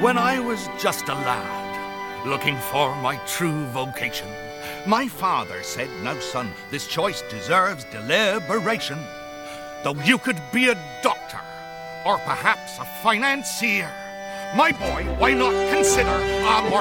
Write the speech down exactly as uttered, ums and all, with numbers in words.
When I was just a lad, looking for my true vocation, my father said, "Now, son, this choice deserves deliberation. Though you could be a doctor, or perhaps a financier, my boy, why not consider a more